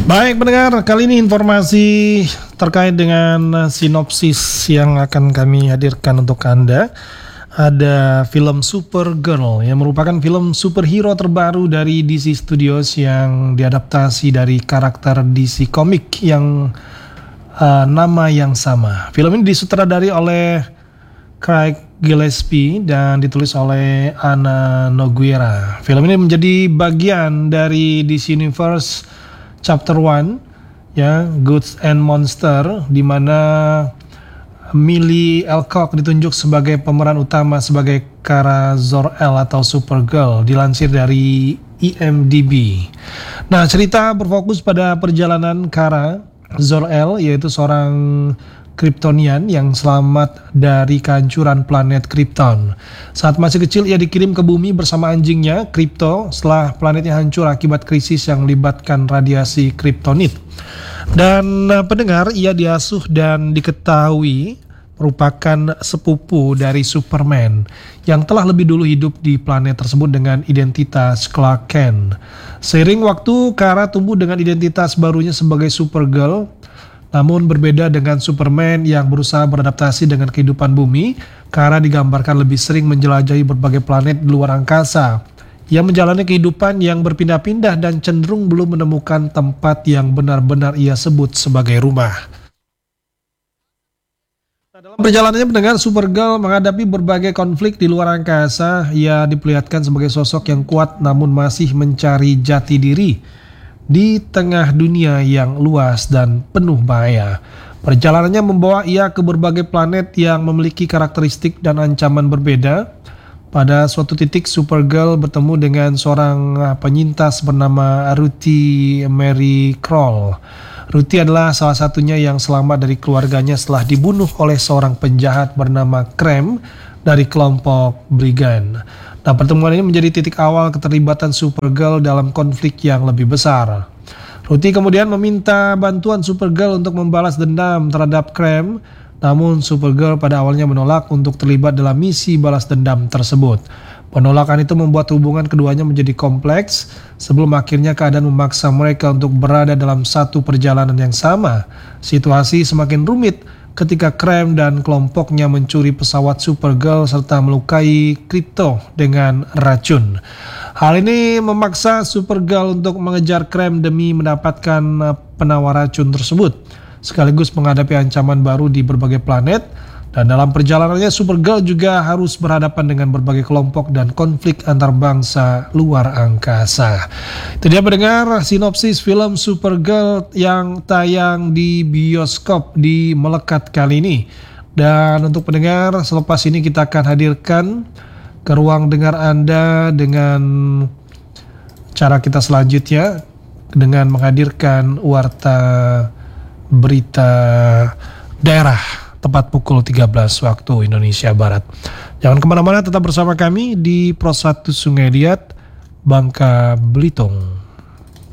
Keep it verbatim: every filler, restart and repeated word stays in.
Baik pendengar, kali ini informasi terkait dengan sinopsis yang akan kami hadirkan untuk Anda. Ada film Supergirl yang merupakan film superhero terbaru dari D C Studios yang diadaptasi dari karakter D C Comic yang uh, nama yang sama. Film ini disutradari oleh Craig Gillespie dan ditulis oleh Ana Nogueira. Film ini menjadi bagian dari D C Universe Chapter one, ya, Gods and Monster, di mana Millie Alcock ditunjuk sebagai pemeran utama sebagai Kara Zor-El atau Supergirl, dilansir dari I M D B. Nah, cerita berfokus pada perjalanan Kara Zor-El, yaitu seorang Kryptonian yang selamat dari kehancuran planet Krypton. Saat masih kecil, ia dikirim ke bumi bersama anjingnya, Krypto, setelah planetnya hancur akibat krisis yang melibatkan radiasi kryptonit. Dan uh, pendengar, ia diasuh dan diketahui merupakan sepupu dari Superman yang telah lebih dulu hidup di planet tersebut dengan identitas Clark Kent. Seiring waktu, Kara tumbuh dengan identitas barunya sebagai Supergirl. Namun berbeda dengan Superman yang berusaha beradaptasi dengan kehidupan bumi, Kara digambarkan lebih sering menjelajahi berbagai planet di luar angkasa. Ia menjalani kehidupan yang berpindah-pindah dan cenderung belum menemukan tempat yang benar-benar ia sebut sebagai rumah. Dalam perjalanannya mendengar Supergirl menghadapi berbagai konflik di luar angkasa, ia diperlihatkan sebagai sosok yang kuat namun masih mencari jati diri di tengah dunia yang luas dan penuh bahaya. Perjalanannya membawa ia ke berbagai planet yang memiliki karakteristik dan ancaman berbeda. Pada suatu titik, Supergirl bertemu dengan seorang penyintas bernama Ruthie Mary Kroll. Ruthie adalah salah satunya yang selamat dari keluarganya setelah dibunuh oleh seorang penjahat bernama Krem dari kelompok Brigand. Nah, pertemuan ini menjadi titik awal keterlibatan Supergirl dalam konflik yang lebih besar. Ruthie kemudian meminta bantuan Supergirl untuk membalas dendam terhadap Krem, namun Supergirl pada awalnya menolak untuk terlibat dalam misi balas dendam tersebut. Penolakan itu membuat hubungan keduanya menjadi kompleks, sebelum akhirnya keadaan memaksa mereka untuk berada dalam satu perjalanan yang sama. Situasi semakin rumit ketika Krem dan kelompoknya mencuri pesawat Supergirl serta melukai Krypto dengan racun. Hal ini memaksa Supergirl untuk mengejar Krem demi mendapatkan penawar racun tersebut, sekaligus menghadapi ancaman baru di berbagai planet. Dan dalam perjalanannya, Supergirl juga harus berhadapan dengan berbagai kelompok dan konflik antar bangsa luar angkasa. Itu dia pendengar sinopsis film Supergirl yang tayang di bioskop di Melekat kali ini. Dan untuk pendengar, selepas ini kita akan hadirkan ke ruang dengar Anda dengan cara kita selanjutnya, dengan menghadirkan warta berita daerah tepat pukul tiga belas waktu Indonesia Barat. Jangan kemana-mana, tetap bersama kami di Pro satu Sungai Liat, Bangka Belitung.